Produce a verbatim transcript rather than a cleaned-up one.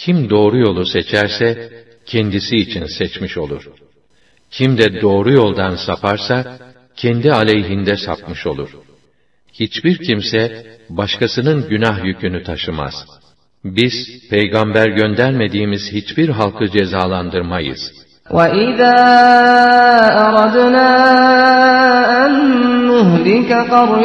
Kim doğru yolu seçerse, kendisi için seçmiş olur. Kim de doğru yoldan saparsa, kendi aleyhinde sapmış olur. Hiçbir kimse, başkasının günah yükünü taşımaz. Biz, peygamber göndermediğimiz hiçbir halkı cezalandırmayız. وَإِذَا أَرَدْنَا أَن نُّهْلِكَ قَرْيَةً